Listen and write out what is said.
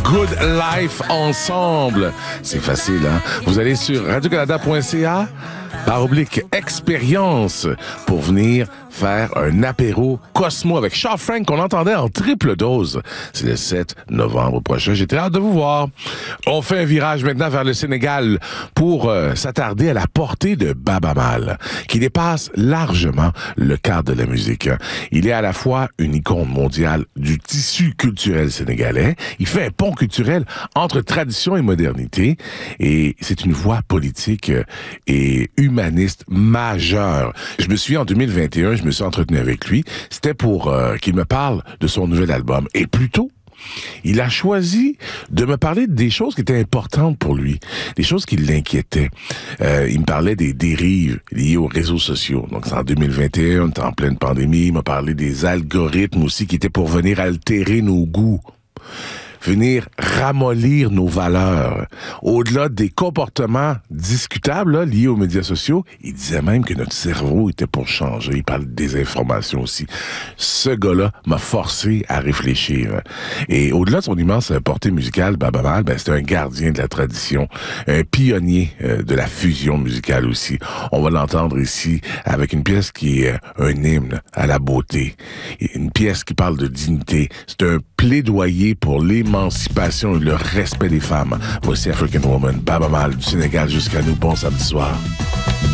Good Life ensemble. C'est facile, hein? Vous allez sur radiocanada.ca /expérience pour venir faire un apéro Cosmo avec Shaw Frank qu'on entendait en triple dose. C'est le 7 novembre prochain. J'ai très hâte de vous voir. On fait un virage maintenant vers le Sénégal pour s'attarder à la portée de Baaba Maal, qui dépasse largement le cadre de la musique. Il est à la fois une icône mondiale du tissu culturel sénégalais. Il fait un pont culturel entre tradition et modernité. Et c'est une voix politique et humaniste majeure. Je me souviens, en 2021, je me suis entretenu avec lui. C'était pour qu'il me parle de son nouvel album. Et plus tôt, il a choisi de me parler des choses qui étaient importantes pour lui, des choses qui l'inquiétaient. Il me parlait des dérives liées aux réseaux sociaux. Donc, c'est en 2021, on était en pleine pandémie. Il m'a parlé des algorithmes aussi qui étaient pour venir altérer nos goûts, venir ramollir nos valeurs. Au-delà des comportements discutables là, liés aux médias sociaux, il disait même que notre cerveau était pour changer. Il parle de désinformation aussi. Ce gars-là m'a forcé à réfléchir. Et au-delà de son immense portée musicale, Baaba Maal, c'est un gardien de la tradition, un pionnier de la fusion musicale aussi. On va l'entendre ici avec une pièce qui est un hymne à la beauté, une pièce qui parle de dignité. C'est un plaidoyer pour l'émancipation et le respect des femmes. Voici African Woman, Baaba Maal du Sénégal jusqu'à nous. Bon samedi soir.